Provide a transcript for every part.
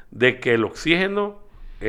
de que el oxígeno...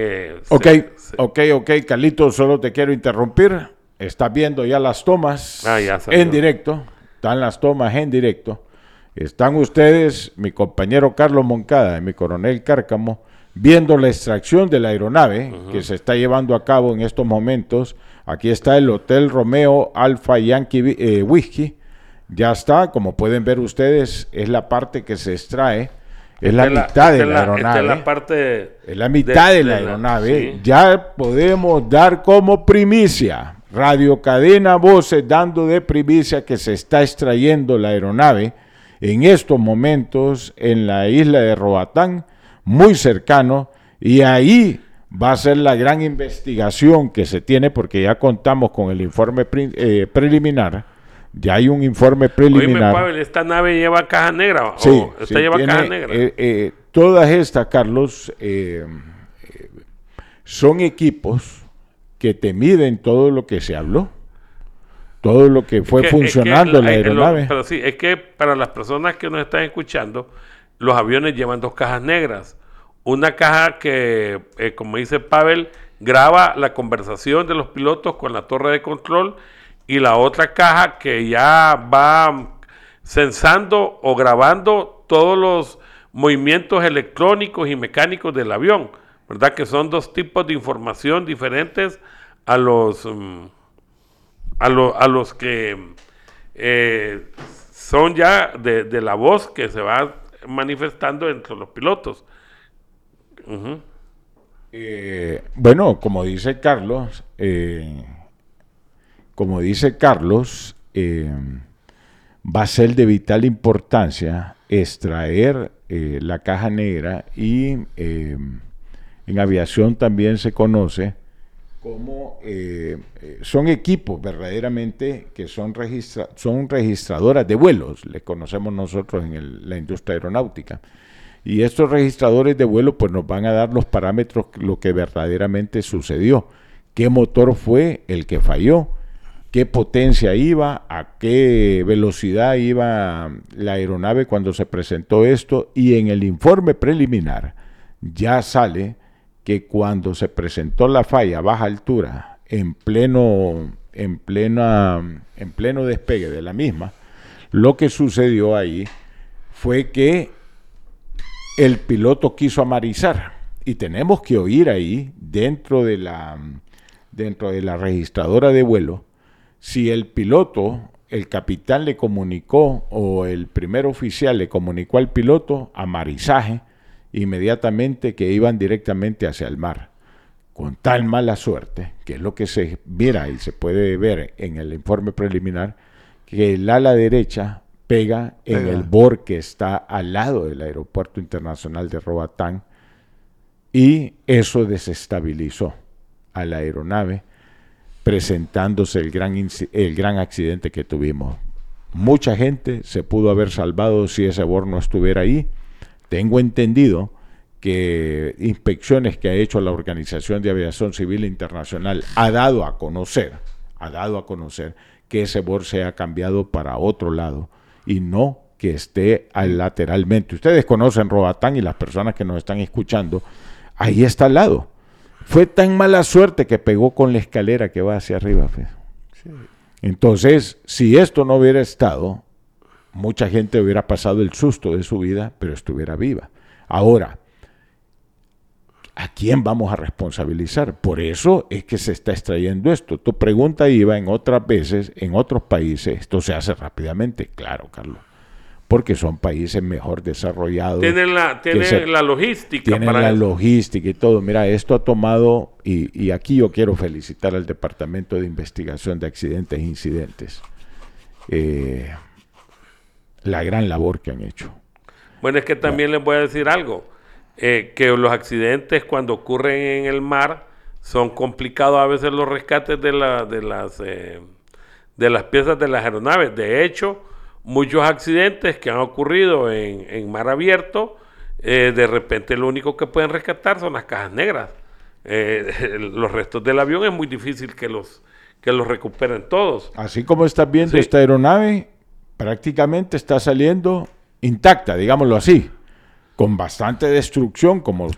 Ok, Carlito, solo te quiero interrumpir. Estás viendo ya las tomas en directo. Están las tomas en directo. Están ustedes, mi compañero Carlos Moncada y mi coronel Cárcamo, viendo la extracción de la aeronave que se está llevando a cabo en estos momentos. Aquí está el Hotel Romeo Alpha Yankee Whiskey. Ya está, como pueden ver ustedes, es la parte que se extrae. Es la mitad de la aeronave. Es la mitad de la aeronave. Sí. Ya podemos dar como primicia. Radio Cadena Voces dando de primicia que se está extrayendo la aeronave en estos momentos en la isla de Roatán, muy cercano, y ahí va a ser la gran investigación que se tiene, porque ya contamos con el informe preliminar. Ya hay un informe preliminar. Oíme, Pavel, ¿esta nave lleva caja negra? Sí, ¿Esta lleva caja negra? Todas estas, Carlos, son equipos que te miden todo lo que se habló, todo lo que fue funcionando la aeronave. Pero sí, es que para las personas que nos están escuchando, los aviones llevan dos cajas negras. Una caja que, como dice Pavel, graba la conversación de los pilotos con la torre de control, y la otra caja que ya va censando o grabando todos los movimientos electrónicos y mecánicos del avión, ¿verdad? Que son dos tipos de información diferentes a los que son ya de la voz que se va manifestando entre los pilotos. Bueno, como dice Carlos, va a ser de vital importancia extraer la caja negra, y en aviación también se conoce como son equipos verdaderamente que son registradoras de vuelos, le conocemos nosotros en la industria aeronáutica. Y estos registradores de vuelo pues nos van a dar los parámetros, lo que verdaderamente sucedió, qué motor fue el que falló, qué potencia iba, a qué velocidad iba la aeronave cuando se presentó esto. Y en el informe preliminar ya sale que cuando se presentó la falla a baja altura, en pleno despegue de la misma, lo que sucedió ahí fue que el piloto quiso amarizar, y tenemos que oír ahí dentro de la registradora de vuelo si el piloto, el capitán le comunicó, o el primer oficial le comunicó al piloto amarizaje inmediatamente, que iban directamente hacia el mar, con tal mala suerte, que es lo que se mira y se puede ver en el informe preliminar, que el ala derecha pega en el borde que está al lado del Aeropuerto Internacional de Roatán, y eso desestabilizó a la aeronave, presentándose el gran accidente que tuvimos. Mucha gente se pudo haber salvado si ese borde no estuviera ahí. Tengo entendido que inspecciones que ha hecho la Organización de Aviación Civil Internacional ha dado a conocer que ese borde se ha cambiado para otro lado, y no que esté lateralmente. Ustedes conocen Roatán, y las personas que nos están escuchando, ahí está al lado. Fue tan mala suerte que pegó con la escalera que va hacia arriba. Sí. Entonces, si esto no hubiera estado, mucha gente hubiera pasado el susto de su vida, pero estuviera viva. Ahora, ¿a quién vamos a responsabilizar? Por eso es que se está extrayendo esto. Tu pregunta iba en otras veces, en otros países, esto se hace rápidamente. Claro, Carlos, porque son países mejor desarrollados. Tienen la logística. Tienen la logística y todo. Mira, esto ha tomado, y aquí yo quiero felicitar al Departamento de Investigación de Accidentes e Incidentes, la gran labor que han hecho. Bueno, es que también les voy a decir algo, que los accidentes cuando ocurren en el mar son complicados a veces los rescates de las piezas de las aeronaves. De hecho, muchos accidentes que han ocurrido en mar abierto, de repente lo único que pueden rescatar son las cajas negras. Los restos del avión es muy difícil que los recuperen todos. Así como estás viendo, esta aeronave prácticamente está saliendo intacta, digámoslo así, con bastante destrucción, como